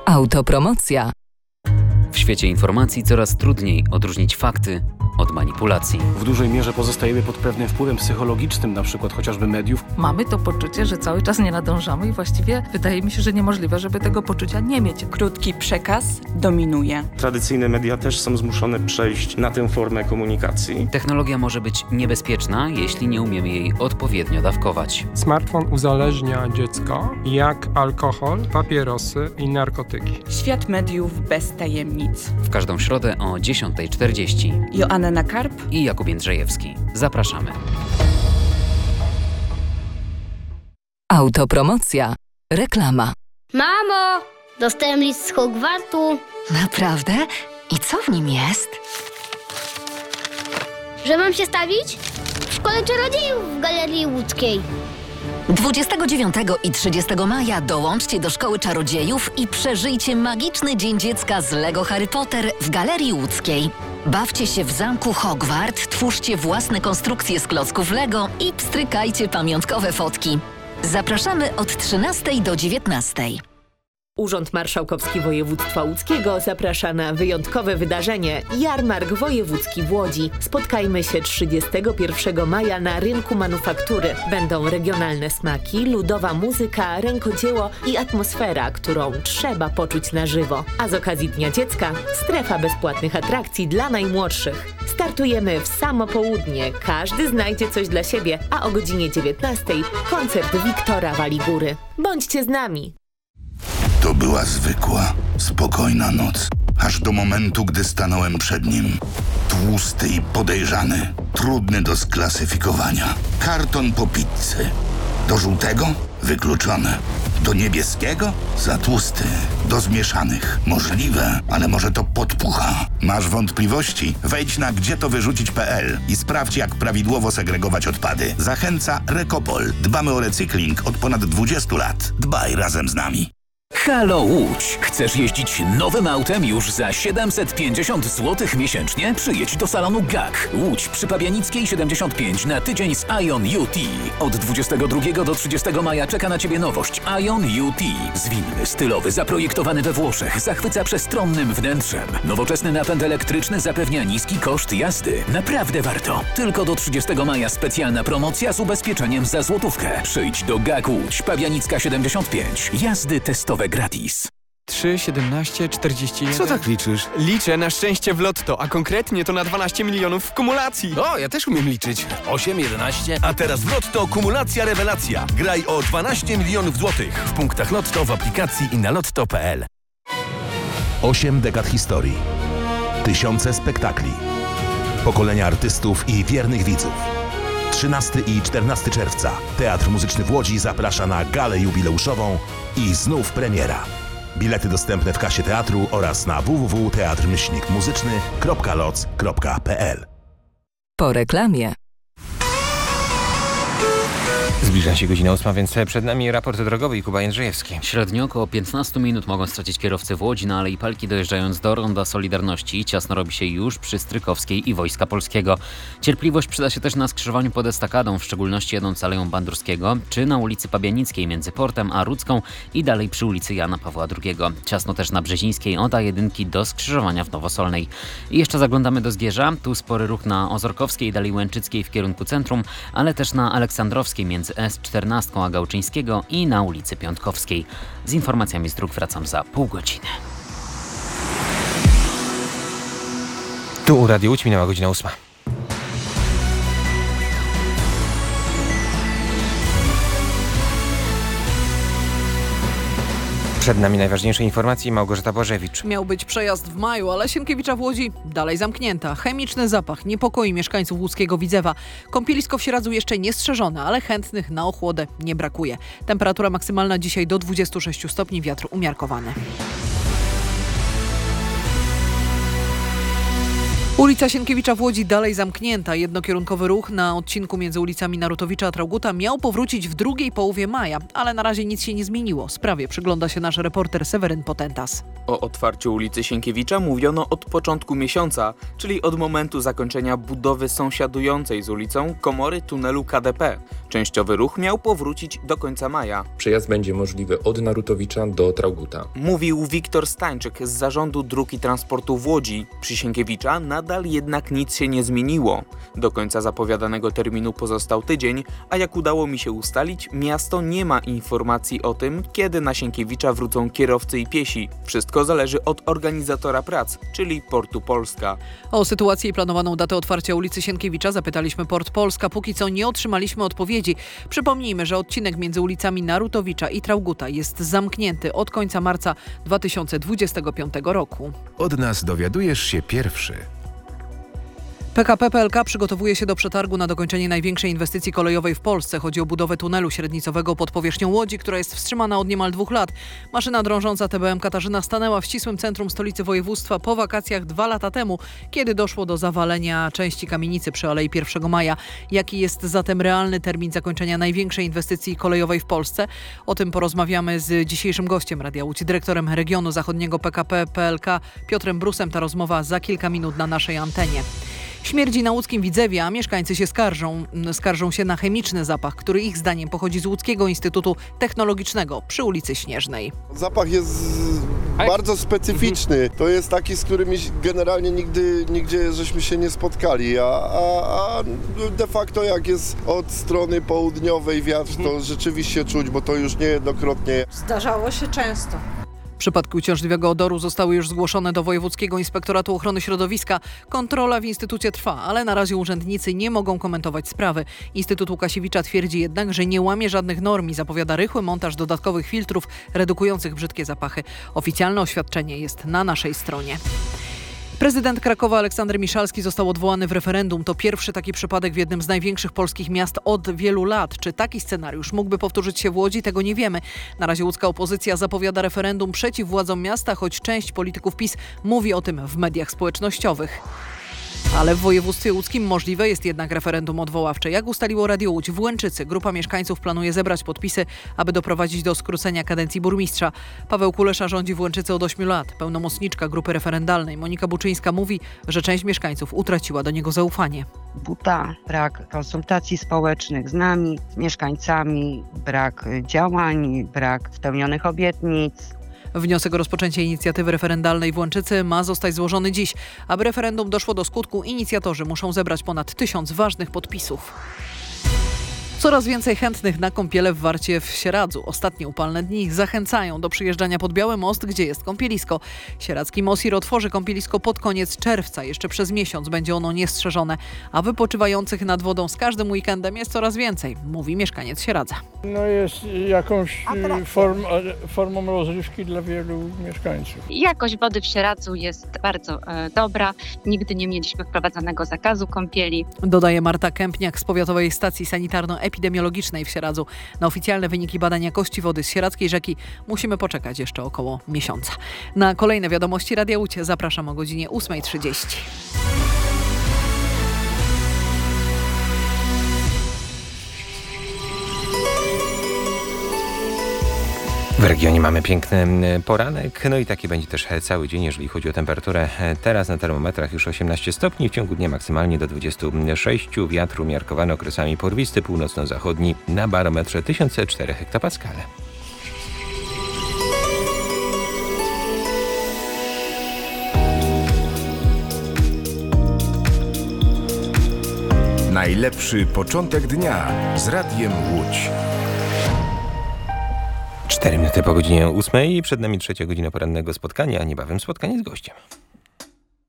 Autopromocja. W świecie informacji coraz trudniej odróżnić fakty od manipulacji. W dużej mierze pozostajemy pod pewnym wpływem psychologicznym, na przykład chociażby mediów. Mamy to poczucie, że cały czas nie nadążamy i właściwie wydaje mi się, że niemożliwe, żeby tego poczucia nie mieć. Krótki przekaz dominuje. Tradycyjne media też są zmuszone przejść na tę formę komunikacji. Technologia może być niebezpieczna, jeśli nie umiemy jej odpowiednio dawkować. Smartfon uzależnia dziecko jak alkohol, papierosy i narkotyki. Świat mediów bez tajemnic. W każdą środę o 10:40. Joanna Karp i Jakub Jędrzejewski. Zapraszamy. Autopromocja. Reklama. Mamo! Dostałem list z Hogwartu. Naprawdę? I co w nim jest? Że mam się stawić? W Szkole Czarodziejów w Galerii Łódzkiej. 29 i 30 maja dołączcie do Szkoły Czarodziejów i przeżyjcie magiczny Dzień Dziecka z Lego Harry Potter w Galerii Łódzkiej. Bawcie się w zamku Hogwart, twórzcie własne konstrukcje z klocków Lego i pstrykajcie pamiątkowe fotki. Zapraszamy od 13 do 19. Urząd Marszałkowski Województwa Łódzkiego zaprasza na wyjątkowe wydarzenie Jarmark Wojewódzki w Łodzi. Spotkajmy się 31 maja na Rynku Manufaktury. Będą regionalne smaki, ludowa muzyka, rękodzieło i atmosfera, którą trzeba poczuć na żywo. A z okazji Dnia Dziecka strefa bezpłatnych atrakcji dla najmłodszych. Startujemy w samo południe. Każdy znajdzie coś dla siebie, a o godzinie 19 koncert Wiktora Waligóry. Bądźcie z nami! To była zwykła, spokojna noc. Aż do momentu, gdy stanąłem przed nim. Tłusty i podejrzany. Trudny do sklasyfikowania. Karton po pizzy. Do żółtego? Wykluczone. Do niebieskiego? Za tłusty. Do zmieszanych? Możliwe, ale może to podpucha. Masz wątpliwości? Wejdź na gdzietowyrzucić.pl i sprawdź, jak prawidłowo segregować odpady. Zachęca Rekopol. Dbamy o recykling od ponad 20 lat. Dbaj razem z nami. Halo Łódź! Chcesz jeździć nowym autem już za 750 zł miesięcznie? Przyjedź do salonu GAK. Łódź przy Pabianickiej 75 na tydzień z Ion UT. Od 22 do 30 maja czeka na Ciebie nowość Ion UT. Zwinny, stylowy, zaprojektowany we Włoszech, zachwyca przestronnym wnętrzem. Nowoczesny napęd elektryczny zapewnia niski koszt jazdy. Naprawdę warto. Tylko do 30 maja specjalna promocja z ubezpieczeniem za złotówkę. Przyjdź do GAK Łódź, Pabianicka 75. Jazdy testowe gratis. 3, 17, 41... Co tak liczysz? Liczę na szczęście w lotto, a konkretnie to na 12 milionów w kumulacji. O, ja też umiem liczyć. 8, 11... A teraz w lotto kumulacja rewelacja. Graj o 12 milionów złotych w punktach lotto, w aplikacji i na lotto.pl. 8 dekad historii. Tysiące spektakli. Pokolenia artystów i wiernych widzów. 13 i 14 czerwca Teatr Muzyczny w Łodzi zaprasza na galę jubileuszową i znów premiera. Bilety dostępne w kasie teatru oraz na www.teatrmyślnikmuzyczny.loc.pl. Po reklamie. Zbliża się godzina 8, więc przed nami raport drogowy i Kuba Jędrzejewski. Średnio około 15 minut mogą stracić kierowcy w Łodzi na Alei Palki, dojeżdżając do Ronda Solidarności. Ciasno robi się już przy Strykowskiej i Wojska Polskiego. Cierpliwość przyda się też na skrzyżowaniu pod estakadą, w szczególności jedąc Aleją Bandurskiego, czy na ulicy Pabianickiej między Portem a Rudzką i dalej przy ulicy Jana Pawła II. Ciasno też na Brzezińskiej od A1 do skrzyżowania w Nowosolnej. I jeszcze zaglądamy do Zgierza. Tu spory ruch na Ozorkowskiej, dalej Łęczyckiej w kierunku centrum, ale też na Aleksandrowskiej między S14 a Gałczyńskiego i na ulicy Piątkowskiej. Z informacjami z dróg wracam za pół godziny. Tu u Radiu Łódź minęła godzina 8. Przed nami najważniejsze informacje. Małgorzata Bożewicz. Miał być przejazd w maju, ale Sienkiewicza w Łodzi dalej zamknięta. Chemiczny zapach niepokoi mieszkańców łódzkiego Widzewa. Kąpielisko w Sieradzu jeszcze niestrzeżone, ale chętnych na ochłodę nie brakuje. Temperatura maksymalna dzisiaj do 26 stopni, wiatr umiarkowany. Ulica Sienkiewicza w Łodzi dalej zamknięta. Jednokierunkowy ruch na odcinku między ulicami Narutowicza a Traugutta miał powrócić w drugiej połowie maja, ale na razie nic się nie zmieniło. Sprawie przygląda się nasz reporter Seweryn Potentas. O otwarciu ulicy Sienkiewicza mówiono od początku miesiąca, czyli od momentu zakończenia budowy sąsiadującej z ulicą komory tunelu KDP. Częściowy ruch miał powrócić do końca maja. Przejazd będzie możliwy od Narutowicza do Traugutta. Mówił Wiktor Stańczyk z Zarządu Dróg i Transportu w Łodzi. Przy Sienkiewicza nadal jednak nic się nie zmieniło. Do końca zapowiadanego terminu pozostał tydzień, a jak udało mi się ustalić, miasto nie ma informacji o tym, kiedy na Sienkiewicza wrócą kierowcy i piesi. Wszystko zależy od organizatora prac, czyli Portu Polska. O sytuację i planowaną datę otwarcia ulicy Sienkiewicza zapytaliśmy Port Polska. Póki co nie otrzymaliśmy odpowiedzi. Przypomnijmy, że odcinek między ulicami Narutowicza i Traugutta jest zamknięty od końca marca 2025 roku. Od nas dowiadujesz się pierwszy. PKP PLK przygotowuje się do przetargu na dokończenie największej inwestycji kolejowej w Polsce. Chodzi o budowę tunelu średnicowego pod powierzchnią Łodzi, która jest wstrzymana od niemal 2 lat. Maszyna drążąca TBM Katarzyna stanęła w ścisłym centrum stolicy województwa po wakacjach 2 lata temu, kiedy doszło do zawalenia części kamienicy przy Alei 1 Maja. Jaki jest zatem realny termin zakończenia największej inwestycji kolejowej w Polsce? O tym porozmawiamy z dzisiejszym gościem Radia Łódź, dyrektorem regionu zachodniego PKP PLK Piotrem Brusem. Ta rozmowa za kilka minut na naszej antenie. Śmierdzi na łódzkim Widzewie, a mieszkańcy się skarżą się na chemiczny zapach, który ich zdaniem pochodzi z Łódzkiego Instytutu Technologicznego przy ulicy Śnieżnej. Zapach jest bardzo specyficzny. To jest taki, z którym generalnie nigdzie żeśmy się nie spotkali, a de facto jak jest od strony południowej wiatr, to rzeczywiście czuć, bo to już niejednokrotnie. Zdarzało się często. Przypadki uciążliwego odoru zostały już zgłoszone do Wojewódzkiego Inspektoratu Ochrony Środowiska. Kontrola w instytucie trwa, ale na razie urzędnicy nie mogą komentować sprawy. Instytut Łukasiewicza twierdzi jednak, że nie łamie żadnych norm i zapowiada rychły montaż dodatkowych filtrów redukujących brzydkie zapachy. Oficjalne oświadczenie jest na naszej stronie. Prezydent Krakowa Aleksander Miszalski został odwołany w referendum. To pierwszy taki przypadek w jednym z największych polskich miast od wielu lat. Czy taki scenariusz mógłby powtórzyć się w Łodzi? Tego nie wiemy. Na razie łódzka opozycja zapowiada referendum przeciw władzom miasta, choć część polityków PiS mówi o tym w mediach społecznościowych. Ale w województwie łódzkim możliwe jest jednak referendum odwoławcze. Jak ustaliło Radio Łódź, w Łęczycy grupa mieszkańców planuje zebrać podpisy, aby doprowadzić do skrócenia kadencji burmistrza. Paweł Kulesza rządzi w Łęczycy od 8 lat. Pełnomocniczka grupy referendalnej Monika Buczyńska mówi, że część mieszkańców utraciła do niego zaufanie. Buta, brak konsultacji społecznych z nami, z mieszkańcami, brak działań, brak spełnionych obietnic. Wniosek o rozpoczęcie inicjatywy referendalnej w Łęczycy ma zostać złożony dziś. Aby referendum doszło do skutku, inicjatorzy muszą zebrać ponad 1000 ważnych podpisów. Coraz więcej chętnych na kąpiele w Warcie w Sieradzu. Ostatnie upalne dni zachęcają do przyjeżdżania pod Biały Most, gdzie jest kąpielisko. Sieradzki Mosir otworzy kąpielisko pod koniec czerwca. Jeszcze przez miesiąc będzie ono niestrzeżone, a wypoczywających nad wodą z każdym weekendem jest coraz więcej, mówi mieszkaniec Sieradza. No jest jakąś formą rozrywki dla wielu mieszkańców. Jakość wody w Sieradzu jest bardzo dobra. Nigdy nie mieliśmy wprowadzonego zakazu kąpieli. Dodaje Marta Kępniak z Powiatowej Stacji Sanitarno-Epidemiologicznej w Sieradzu. Na oficjalne wyniki badań jakości wody z sieradzkiej rzeki musimy poczekać jeszcze około miesiąca. Na kolejne wiadomości Radia Łódź zapraszam o godzinie 8:30. W regionie mamy piękny poranek, no i taki będzie też cały dzień, jeżeli chodzi o temperaturę. Teraz na termometrach już 18 stopni, w ciągu dnia maksymalnie do 26. Wiatr umiarkowany okresami porwisty, północno-zachodni na barometrze 1004 hektopaskale. Najlepszy początek dnia z Radiem Łódź. 4 minuty po godzinie 8. Przed nami 3. godzina porannego spotkania, a niebawem spotkanie z gościem.